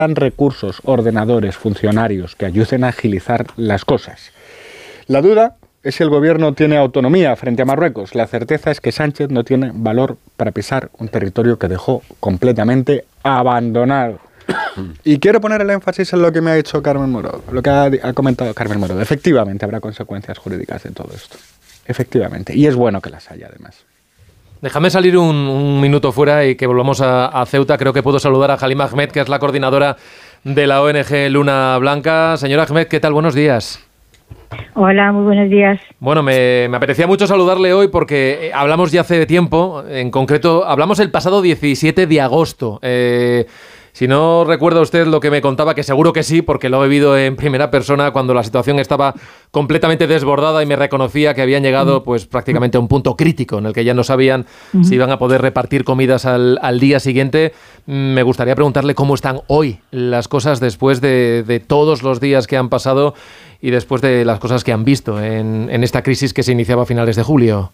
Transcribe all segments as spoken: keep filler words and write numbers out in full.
recursos, ordenadores, funcionarios que ayuden a agilizar las cosas. La duda es si el gobierno tiene autonomía frente a Marruecos. La certeza es que Sánchez no tiene valor para pisar un territorio que dejó completamente abandonado. Y quiero poner el énfasis en lo que me ha dicho Carmen Morodo, lo que ha, ha comentado Carmen Morodo. Efectivamente habrá consecuencias jurídicas de todo esto. Efectivamente. Y es bueno que las haya, además. Déjame salir un, un minuto fuera y que volvamos a, a Ceuta. Creo que puedo saludar a Halima Ahmed, que es la coordinadora de la O N G Luna Blanca. Señora Ahmed, ¿qué tal? Buenos días. Hola, muy buenos días. Bueno, me, me apetecía mucho saludarle hoy porque hablamos ya hace tiempo. En concreto, hablamos el pasado diecisiete de agosto. Eh... Si no recuerda usted lo que me contaba, que seguro que sí, porque lo he vivido en primera persona cuando la situación estaba completamente desbordada y me reconocía que habían llegado pues prácticamente a un punto crítico en el que ya no sabían uh-huh. si iban a poder repartir comidas al, al día siguiente. Me gustaría preguntarle cómo están hoy las cosas después de, de todos los días que han pasado y después de las cosas que han visto en, en esta crisis que se iniciaba a finales de julio.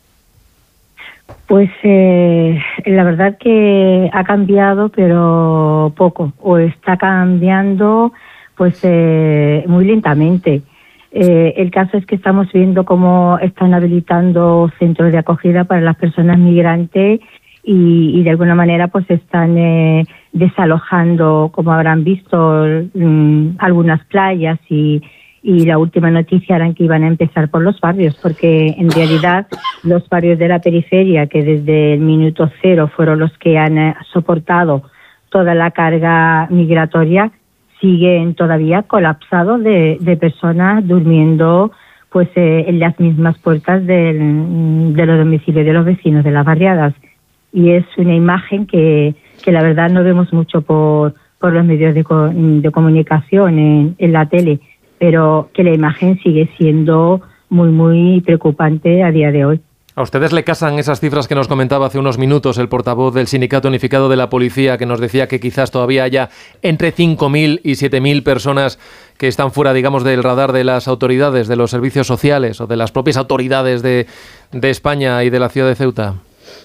Pues eh, la verdad que ha cambiado, pero poco, o está cambiando pues eh, muy lentamente. Eh, el caso es que estamos viendo cómo están habilitando centros de acogida para las personas migrantes y, y de alguna manera pues están eh, desalojando, como habrán visto, mm, algunas playas y Y la última noticia era que iban a empezar por los barrios, porque en realidad los barrios de la periferia, que desde el minuto cero fueron los que han soportado toda la carga migratoria, siguen todavía colapsados de, de personas durmiendo pues eh, en las mismas puertas del, de los domicilios de los vecinos de las barriadas. Y es una imagen que, que la verdad no vemos mucho por, por los medios de, de comunicación en, en la tele, pero que la imagen sigue siendo muy, muy preocupante a día de hoy. ¿A ustedes le casan esas cifras que nos comentaba hace unos minutos el portavoz del Sindicato Unificado de la Policía, que nos decía que quizás todavía haya entre cinco mil y siete mil personas que están fuera, digamos, del radar de las autoridades, de los servicios sociales o de las propias autoridades de, de España y de la ciudad de Ceuta?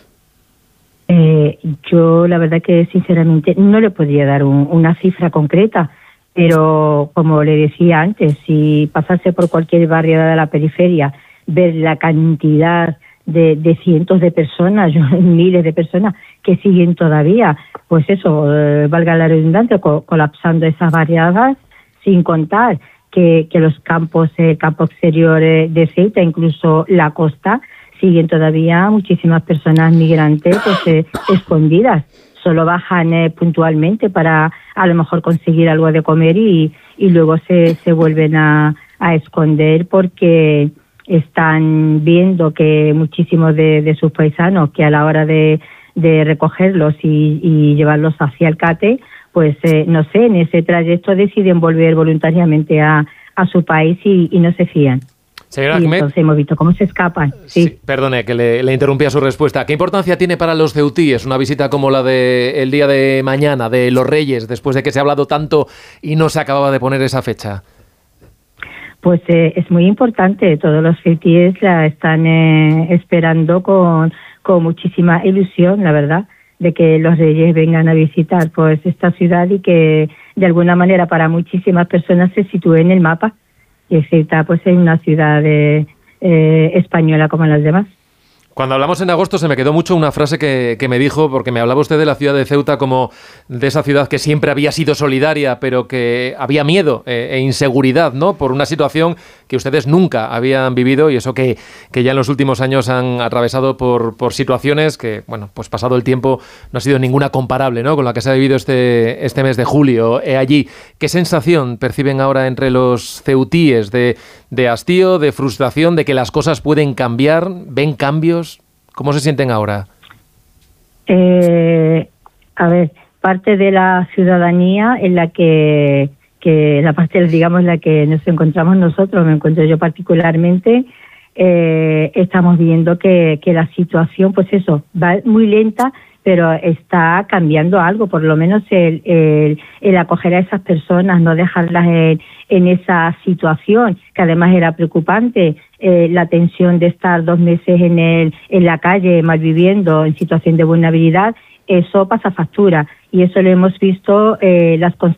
Eh, yo la verdad que sinceramente no le podría dar un, una cifra concreta. Pero, como le decía antes, si pasase por cualquier barrio de la periferia, ver la cantidad de, de cientos de personas, miles de personas que siguen todavía, pues eso, eh, valga la redundancia, co- colapsando esas barriadas, sin contar que, que los campos, el eh, campo exterior eh, de Ceuta, incluso la costa, siguen todavía muchísimas personas migrantes pues, eh, escondidas. Solo bajan eh, puntualmente para a lo mejor conseguir algo de comer y, y luego se, se vuelven a, a esconder porque están viendo que muchísimos de, de sus paisanos que a la hora de, de recogerlos y, y llevarlos hacia el CATE, pues eh, no sé, en ese trayecto deciden volver voluntariamente a, a su país y, y no se fían. Señora y Ahmed, entonces hemos visto cómo se escapan. Sí. Sí, perdone que le, le interrumpía su respuesta. ¿Qué importancia tiene para los ceutíes una visita como la de el día de mañana, de los Reyes, después de que se ha hablado tanto y no se acababa de poner esa fecha? Pues eh, es muy importante. Todos los ceutíes la están eh, esperando con, con muchísima ilusión, la verdad, de que los Reyes vengan a visitar pues esta ciudad y que de alguna manera para muchísimas personas se sitúe en el mapa. Y Ceuta pues es una ciudad eh, eh, española como las demás. Cuando hablamos en agosto se me quedó mucho una frase que, que me dijo, porque me hablaba usted de la ciudad de Ceuta como de esa ciudad que siempre había sido solidaria, pero que había miedo eh, e inseguridad, ¿no? Por una situación que ustedes nunca habían vivido y eso que, que ya en los últimos años han atravesado por, por situaciones que, bueno, pues pasado el tiempo no ha sido ninguna comparable, ¿no? Con la que se ha vivido este, este mes de julio eh, allí. ¿Qué sensación perciben ahora entre los ceutíes de, de hastío, de frustración, de que las cosas pueden cambiar? ¿Ven cambios? ¿Cómo se sienten ahora? Eh, a ver, parte de la ciudadanía en la que, que la parte, digamos, en la que nos encontramos nosotros, me encuentro yo particularmente, eh, estamos viendo que, que la situación, pues eso, va muy lenta, pero está cambiando algo, por lo menos el, el, el acoger a esas personas, no dejarlas en, en esa situación, que además era preocupante, eh, la tensión de estar dos meses en, el, en la calle, malviviendo, en situación de vulnerabilidad, eso pasa factura. y eso lo hemos visto eh, las